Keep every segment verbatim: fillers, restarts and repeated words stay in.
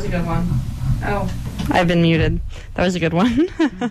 a good one. Oh. I've been muted. That was a good one.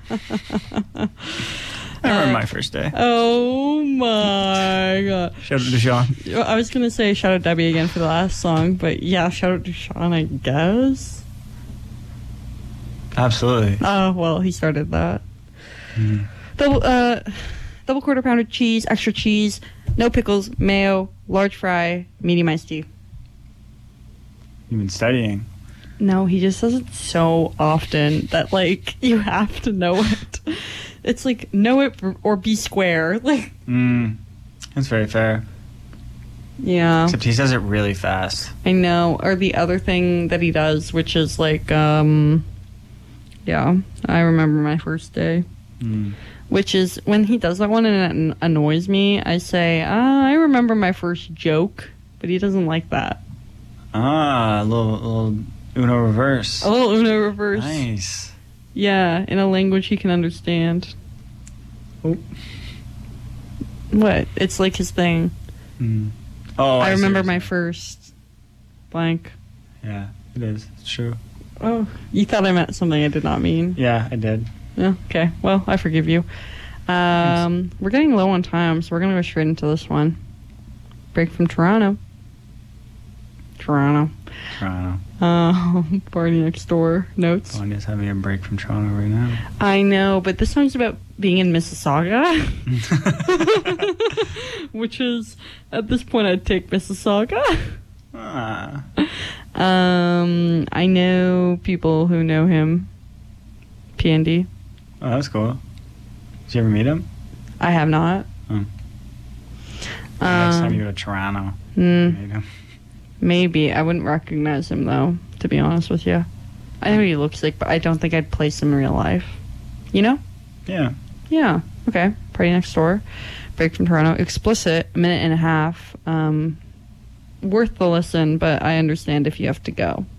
I remember uh, my first day. Oh my god. Shout out to Sean. I was going to say shout out Debbie again for the last song, but yeah, shout out to Sean, I guess. Absolutely. Oh, well, he started that. Mm. Double, uh, double quarter pounder cheese, extra cheese, no pickles, mayo, large fry, medium iced tea. You've been studying. No, he just says it so often that, like, you have to know it. It's like, know it or be square. Like, mm, that's very fair. Yeah. Except he says it really fast. I know. Or the other thing that he does, which is like, um, yeah, I remember my first day. Mm. Which is, when he does that one and it annoys me, I say, ah, I remember my first joke. But he doesn't like that. Ah, a little, a little Uno reverse. A little Uno reverse. Nice. Yeah, in a language he can understand. Oh. What? It's like his thing. Mm. Oh, I, I remember my first blank. Yeah, it is. It's true. Oh, you thought I meant something I did not mean. Yeah, I did. Yeah, okay. Well, I forgive you. Um, we're getting low on time, so we're going to go straight into this one. Break from Toronto. Toronto. Toronto. Uh, Party Next Door notes. Tanya's having a break from Toronto right now. I know, but this song's about being in Mississauga. Which is, at this point, I'd take Mississauga. Ah. Um, I know people who know him. P N D. Oh, that's cool. Did you ever meet him? I have not. Oh. Um, Next time you go to Toronto, mm, meet him. Maybe. I wouldn't recognize him, though, to be honest with you. I know what he looks like, but I don't think I'd place him in real life. You know? Yeah. Yeah. Okay. Party Next Door. Break from Toronto. Explicit. A minute and a half. Um, worth the listen, but I understand if you have to go.